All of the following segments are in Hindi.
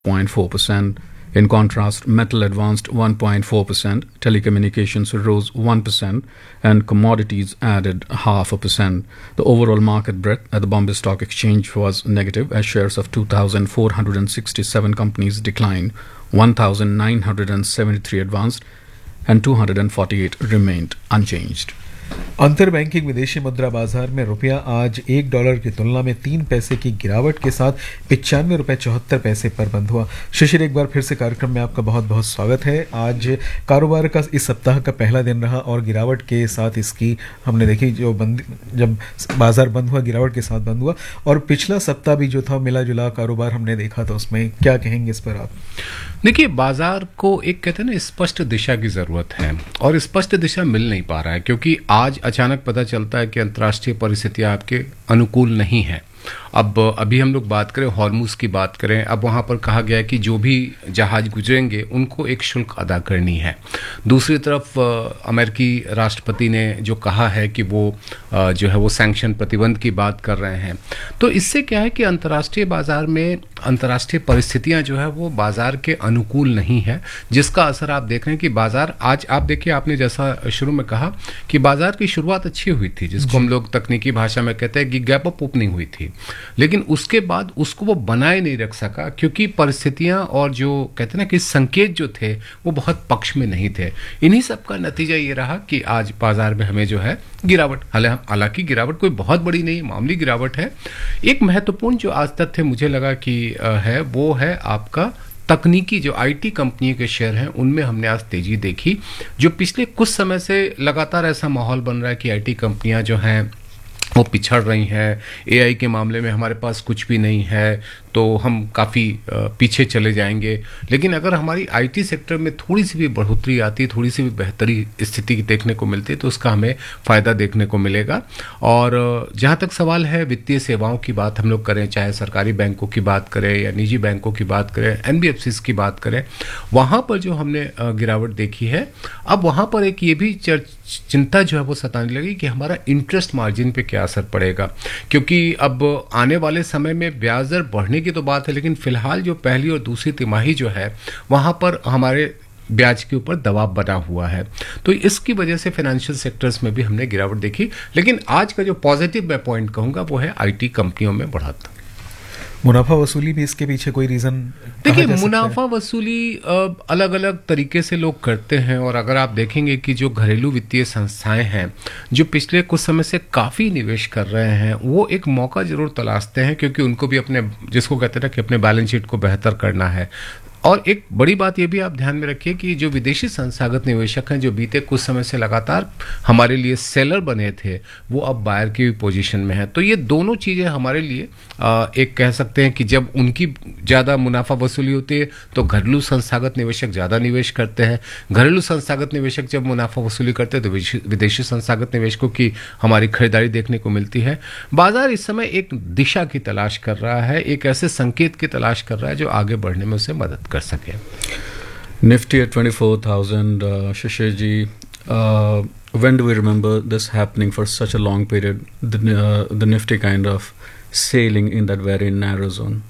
0.4%. In contrast, metal advanced 1.4%, telecommunications rose 1%, and commodities added 0.5%. The overall market breadth at the Bombay Stock Exchange was negative as shares of 2,467 companies declined, 1,973 advanced, and 248 remained unchanged. अंतर बैंकिंग विदेशी मुद्रा बाजार में रुपया आज $1 की तुलना में 3 पैसे की गिरावट के साथ 95 रुपये 74 पैसे पर बंद हुआ। शिशिर, एक बार फिर से कार्यक्रम में आपका बहुत बहुत स्वागत है। आज कारोबार का इस सप्ताह का पहला दिन रहा और गिरावट के साथ इसकी हमने देखी जब बाजार बंद हुआ गिरावट के साथ बंद हुआ, और पिछला सप्ताह भी जो था मिला जुला कारोबार हमने देखा था। उसमें क्या कहेंगे इस पर आप? देखिए, बाजार को एक कहते हैं ना स्पष्ट दिशा की जरूरत है और स्पष्ट दिशा मिल नहीं पा रहा है, क्योंकि आज अचानक पता चलता है कि अंतर्राष्ट्रीय परिस्थितियां आपके अनुकूल नहीं है। अब अभी हम लोग बात करें हॉर्मुज की बात करें, अब वहां पर कहा गया है कि जो भी जहाज गुजरेंगे उनको एक शुल्क अदा करनी है। दूसरी तरफ अमेरिकी राष्ट्रपति ने जो कहा है कि वो जो है वो सैंक्शन प्रतिबंध की बात कर रहे हैं। तो इससे क्या है कि अंतर्राष्ट्रीय बाजार में अंतर्राष्ट्रीय परिस्थितियां जो है वो बाजार के अनुकूल नहीं है, जिसका असर आप देख रहे हैं कि बाजार आज आप देखिए, आपने जैसा शुरू में कहा कि बाजार की शुरुआत अच्छी हुई थी, जिसको हम लोग तकनीकी भाषा में कहते हैं कि गैप अप ओपनिंग हुई थी, लेकिन उसके बाद उसको वो बनाए नहीं रख सका, क्योंकि परिस्थितियां और जो कहते हैं ना कि संकेत जो थे वो बहुत पक्ष में नहीं थे। इन्हीं सब का नतीजा ये रहा कि आज बाजार में हमें जो है गिरावट, हालांकि गिरावट कोई बहुत बड़ी नहीं, मामूली गिरावट है। एक महत्वपूर्ण जो आज तथ्य मुझे लगा कि है वो है आपका तकनीकी जो आईटी कंपनी के शेयर हैं उनमें हमने आज तेजी देखी। जो पिछले कुछ समय से लगातार ऐसा माहौल बन रहा है कि आईटी कंपनियां जो हैं वो पिछड़ रही हैं, एआई के मामले में हमारे पास कुछ भी नहीं है तो हम काफ़ी पीछे चले जाएंगे। लेकिन अगर हमारी आईटी सेक्टर में थोड़ी सी भी बढ़ोतरी आती है, थोड़ी सी भी बेहतरी स्थिति देखने को मिलती है, तो उसका हमें फ़ायदा देखने को मिलेगा। और जहाँ तक सवाल है वित्तीय सेवाओं की बात हम लोग करें, चाहे सरकारी बैंकों की बात करें या निजी बैंकों की बात करें, एनबीएफसीज की बात करें, वहाँ पर जो हमने गिरावट देखी है, अब वहाँ पर एक ये भी चिंता जो है वो सताने लगी कि हमारा इंटरेस्ट मार्जिन पे क्या असर पड़ेगा, क्योंकि अब आने वाले समय में ब्याज दर बढ़ने की तो बात है, लेकिन फिलहाल जो पहली और दूसरी तिमाही जो है वहां पर हमारे ब्याज के ऊपर दबाव बना हुआ है। तो इसकी वजह से फाइनेंशियल सेक्टर्स में भी हमने गिरावट देखी। लेकिन आज का जो पॉजिटिव मैं पॉइंट कहूंगा वो है आईटी कंपनियों में बढ़त। मुनाफा वसूली भी इसके पीछे कोई रीजन? देखिए, मुनाफा वसूली अलग अलग तरीके से लोग करते हैं, और अगर आप देखेंगे कि जो घरेलू वित्तीय संस्थाएं हैं जो पिछले कुछ समय से काफ़ी निवेश कर रहे हैं, वो एक मौका जरूर तलाशते हैं, क्योंकि उनको भी अपने, जिसको कहते हैं ना कि अपने बैलेंस शीट को बेहतर करना है। और एक बड़ी बात ये भी आप ध्यान में रखिए कि जो विदेशी संस्थागत निवेशक हैं जो बीते कुछ समय से लगातार हमारे लिए सेलर बने थे, वो अब बायर की पोजीशन में है। तो ये दोनों चीज़ें हमारे लिए एक कह सकते हैं कि जब उनकी ज़्यादा मुनाफा वसूली होती है तो घरेलू संस्थागत निवेशक ज़्यादा निवेश करते हैं, घरेलू संस्थागत निवेशक जब मुनाफा वसूली करते हैं तो विदेशी संस्थागत निवेशकों की हमारी खरीदारी देखने को मिलती है। बाजार इस समय एक दिशा की तलाश कर रहा है, एक ऐसे संकेत की तलाश कर रहा है जो आगे बढ़ने में उसे मदद कर सके। Nifty at 24,000, Shishir ji, when do we remember this happening for such a long period, the Nifty kind of sailing in that very narrow zone?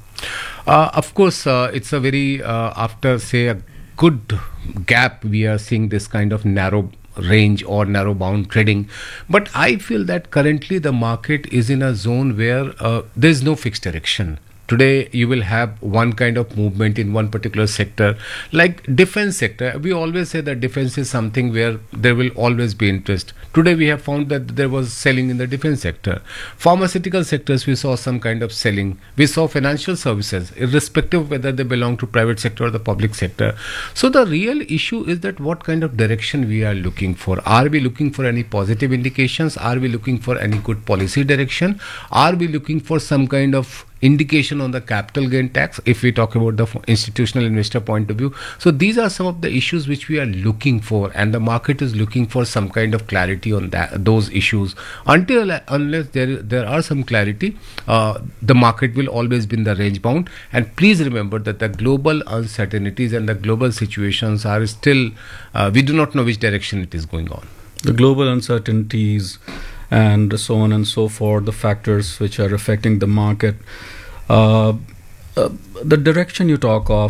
Of course, it's a very, after say a good gap, we are seeing this kind of narrow range or narrow bound trading. But I feel that currently the market is in a zone where there is no fixed direction. Today you will have one kind of movement in one particular sector, like defense sector. We always say that defense is something where there will always be interest. Today we have found that there was selling in the defense sector. Pharmaceutical sectors, we saw some kind of selling. We saw financial services, irrespective of whether they belong to private sector or the public sector. So the real issue is that what kind of direction we are looking for. Are we looking for any positive indications? Are we looking for any good policy direction? Are we looking for some kind of indication on the capital gain tax, if we talk about the institutional investor point of view? So these are some of the issues which we are looking for, and the market is looking for some kind of clarity on those issues. Unless there are some clarity, the market will always be in the range bound. And please remember that the global uncertainties and the global situations are still, we do not know which direction it is going on. The global uncertainties and so on and so forth, the factors which are affecting the market, The direction you talk of